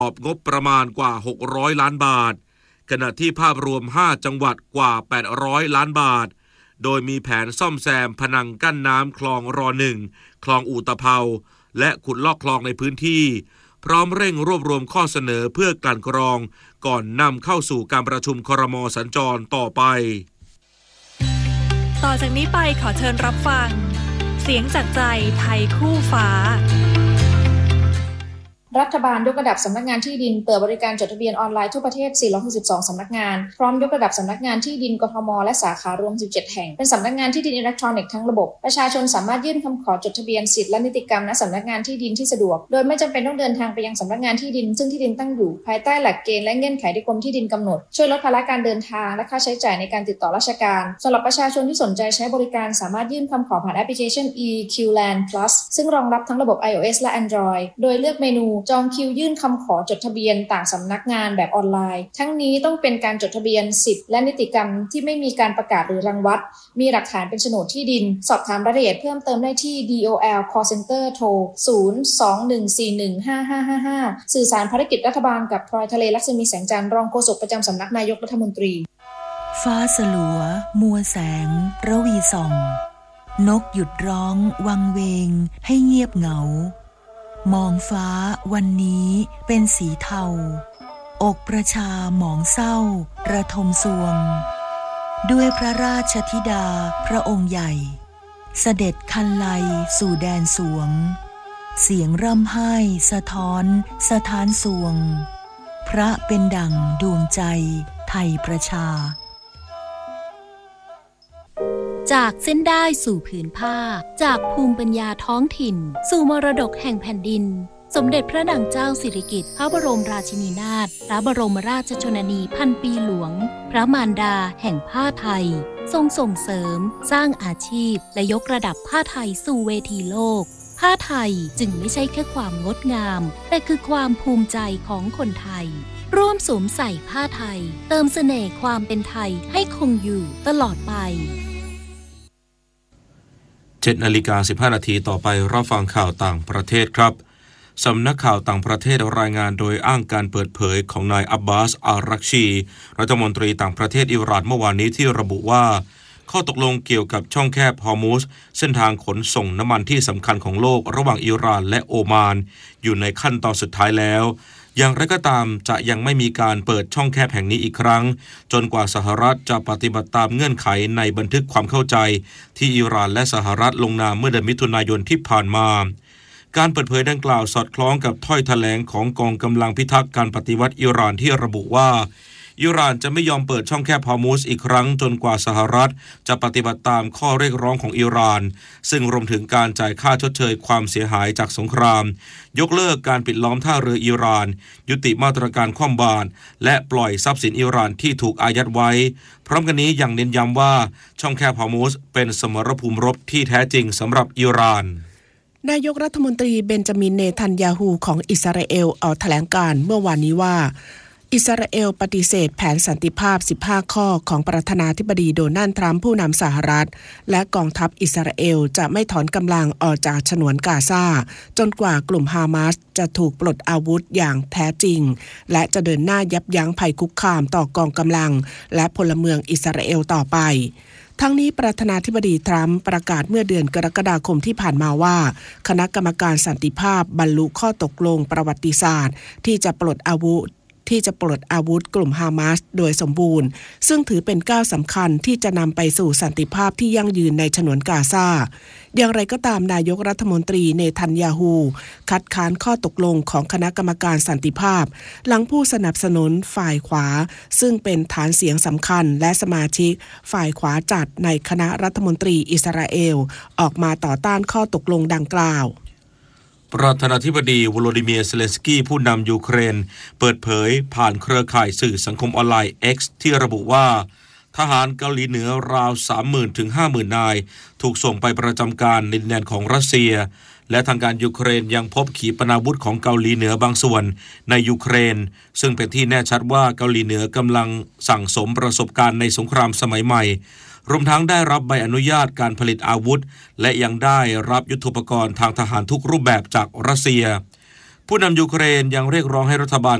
งบประมาณกว่า600ล้านบาทขณะที่ภาพรวม5จังหวัดกว่า800ล้านบาทโดยมีแผนซ่อมแซมผนังกั้นน้ำคลองร1คลองอู่ตะเภาและขุดลอกคลองในพื้นที่พร้อมเร่งรวบรวมข้อเสนอเพื่อกลั่นกรองก่อนนำเข้าสู่การประชุมครม.สัญจรต่อไปต่อจากนี้ไปขอเชิญรับฟังเสียงจากใจไทยคู่ฟ้ารัฐบาลยกระดับสำนักงานที่ดินเปิดบริการจดทะเบียนออนไลน์ทั่วประเทศ462สำนักงานพร้อมยกระดับสำนักงานที่ดินกทมและสาขารวม17แห่งเป็นสำนักงานที่ดินอิเล็กทรอนิกส์ทั้งระบบประชาชนสามารถยื่นคำขอจดทะเบียนสิทธิและนิติกรรมณสำนักงานที่ดินที่สะดวกโดยไม่จำเป็นต้องเดินทางไปยังสำนักงานที่ดินซึ่งที่ดินตั้งอยู่ภายใต้หลักเกณฑ์และเงื่อนไขที่กรมที่ดินกำหนดช่วยลดภาระการเดินทางและค่าใช้จ่ายในการติดต่อราชการสำหรับประชาชนที่สนใจใช้บริการสามารถยื่นคำขอผ่านแอปพลิเคชัน EQLand Plus ซึ่งรองรับทั้งระบบ iOS และ Android โดยเลือกเมนูจองคิวยื่นคำขอจดทะเบียนต่างสำนักงานแบบออนไลน์ทั้งนี้ต้องเป็นการจดทะเบียนสิทธิและนิติกรรมที่ไม่มีการประกาศหรือรังวัดมีหลักฐานเป็นโฉนดที่ดินสอบถามรายละเอียดเพิ่มเติมได้ที่ DOL Call Center โทร 021415555 สื่อสารภารกิจรัฐบาลกับพลอยทะเลลักษมีแสงจันทร์รองโฆษกประจำสำนักนายกรัฐมนตรีฟ้าสลัวมัวแสงระวีส่องนกหยุดร้องวังเวงให้เงียบเหงามองฟ้าวันนี้เป็นสีเทาอกประชาหมองเศร้าระทมสวงด้วยพระราชธิดาพระองค์ใหญ่เสด็จคันไลสู่แดนสวงเสียงร่ำไห้สะท้อนสถานสวงพระเป็นดั่งดวงใจไทยประชาจากเส้นได้สู่ผืนผ้าจากภูมิปัญญาท้องถิ่นสู่มรดกแห่งแผ่นดินสมเด็จพระนางเจ้าสิริกิติ์พระบรมราชินีนาถพระบรมราชชนนีพันปีหลวงพระมารดาแห่งผ้าไทยทรงส่งเสริมสร้างอาชีพและยกระดับผ้าไทยสู่เวทีโลกผ้าไทยจึงไม่ใช่แค่ความงดงามแต่คือความภูมิใจของคนไทยร่วมสวมใส่ผ้าไทยเติมเสน่ห์ความเป็นไทยให้คงอยู่ตลอดไป 7:15 นาทีต่อไปรับฟังข่าวต่างประเทศครับสำนักข่าวต่างประเทศรายงานโดยอ้างการเปิดเผยของนายอับบาสอารักชีรัฐมนตรีต่างประเทศอิหร่านเมื่อวานนี้ที่ระบุว่าข้อตกลงเกี่ยวกับช่องแคบฮอร์มุซเส้นทางขนส่งน้ำมันที่สำคัญของโลกระหว่างอิหร่านและโอมานอยู่ในขั้นตอนสุดท้ายแล้วอย่างไรก็ตามจะยังไม่มีการเปิดช่องแคบแห่งนี้อีกครั้งจนกว่าสหรัฐจะปฏิบัติตามเงื่อนไขในบันทึกความเข้าใจที่อิหร่านและสหรัฐลงนามเมื่อเดือนมิถุนายนที่ผ่านมาการเปิดเผยดังกล่าวสอดคล้องกับถ้อยแถลงของกองกำลังพิทักษ์การปฏิวัติอิหร่านที่ระบุว่าอิหร่านจะไม่ยอมเปิดช่องแคบฮอร์มุซอีกครั้งจนกว่าสหรัฐจะปฏิบัติตามข้อเรียกร้องของอิหร่านซึ่งรวมถึงการจ่ายค่าชดเชยความเสียหายจากสงครามยกเลิกการปิดล้อมท่าเรืออิหร่านยุติมาตรการคว่ำบาตรและปล่อยทรัพย์สินอิหร่านที่ถูกอายัดไว้พร้อมกันนี้ยังเน้นย้ำว่าช่องแคบฮอร์มุซเป็นสมรภูมิรบที่แท้จริงสำหรับอิหร่านนายกรัฐมนตรีเบนจามินเนทันยาฮูของอิสราเอลออกแถลงการเมื่อวานนี้ว่าอิสราเอลปฏิเสธแผนสันติภาพ15ข้อของประธานาธิบดีโดนัลด์ทรัมป์ผู้นำสหรัฐและกองทัพอิสราเอลจะไม่ถอนกำลังออกจากฉนวนกาซาจนกว่ากลุ่มฮามาสจะถูกปลดอาวุธอย่างแท้จริงและจะเดินหน้ายับยั้งภัยคุกคามต่อกองกำลังและพลเมืองอิสราเอลต่อไปทั้งนี้ประธานาธิบดีทรัมป์ประกาศเมื่อเดือนกรกฎาคมที่ผ่านมาว่าคณะกรรมการสันติภาพบรรลุข้อตกลงประวัติศาสตร์ที่จะปลดอาวุธกลุ่มฮามาสโดยสมบูรณ์ซึ่งถือเป็นก้าวสำคัญที่จะนำไปสู่สันติภาพที่ยั่งยืนในฉนวนกาซาอย่างไรก็ตามนายกรัฐมนตรีเนทันยาฮูคัดค้านข้อตกลงของคณะกรรมการสันติภาพหลังผู้สนับสนุนฝ่ายขวาซึ่งเป็นฐานเสียงสำคัญและสมาชิกฝ่ายขวาจัดในคณะรัฐมนตรีอิสราเอลออกมาต่อต้านข้อตกลงดังกล่าวประธานาธิบดีโวโลดิเมียร์เซเลนสกี้ผู้นำยูเครนเปิดเผยผ่านเครือข่ายสื่อสังคมออนไลน์ X ที่ระบุว่าทหารเกาหลีเหนือราว 30,000 ถึง 50,000 นายถูกส่งไปประจำการในดินแดนของรัสเซียและทางการยูเครนยังพบขีปนาวุธของเกาหลีเหนือบางส่วนในยูเครนซึ่งเป็นที่แน่ชัดว่าเกาหลีเหนือกำลังสั่งสมประสบการณ์ในสงครามสมัยใหม่รวมทั้งได้รับใบอนุญาตการผลิตอาวุธและยังได้รับยุทโธปกรณ์ทางทหารทุกรูปแบบจากรัสเซียผู้นำยูเครนยังเรียกร้องให้รัฐบาล